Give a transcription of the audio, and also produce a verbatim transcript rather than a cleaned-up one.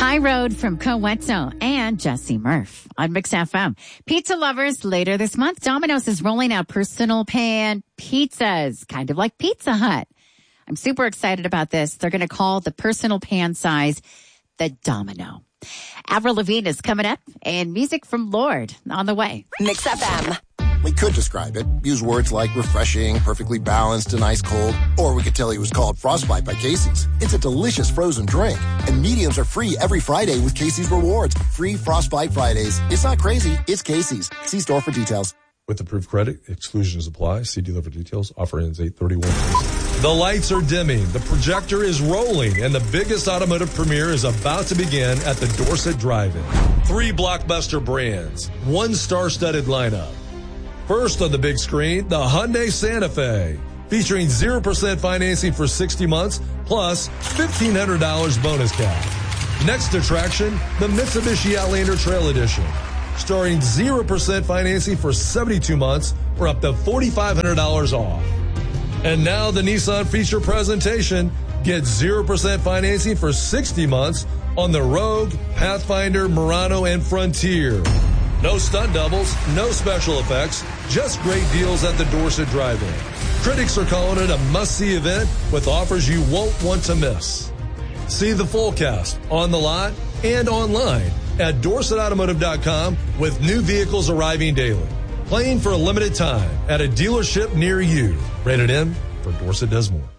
High Road from Coeto and Jesse Murph on Mix F M. Pizza lovers, later this month, Domino's is rolling out personal pan pizzas, kind of like Pizza Hut. I'm super excited about this. They're going to call the personal pan size the Domino. Avril Lavigne is coming up, and music from Lorde on the way. Mix F M. We could describe it, use words like refreshing, perfectly balanced, and ice cold, or we could tell you it was called Frostbite by Casey's. It's a delicious frozen drink, and mediums are free every Friday with Casey's Rewards. Free Frostbite Fridays. It's not crazy, it's Casey's. See store for details. With approved credit, exclusions apply. See dealer for details. Offer ends eight thirty-one. The lights are dimming, the projector is rolling, and the biggest automotive premiere is about to begin at the Dorset Drive-In. Three blockbuster brands, one star-studded lineup. First on the big screen, the Hyundai Santa Fe, featuring zero percent financing for sixty months, plus fifteen hundred dollars bonus cash. Next attraction, the Mitsubishi Outlander Trail Edition, starring zero percent financing for seventy-two months for up to four thousand five hundred dollars off. And now the Nissan feature presentation. Get zero percent financing for sixty months on the Rogue, Pathfinder, Murano, and Frontier. No stunt doubles, no special effects, just great deals at the Dorset Drive-In. Critics are calling it a must-see event with offers you won't want to miss. See the full cast on the lot and online at dorset automotive dot com with new vehicles arriving daily. Playing for a limited time at a dealership near you. Rated M for Dorset Does More.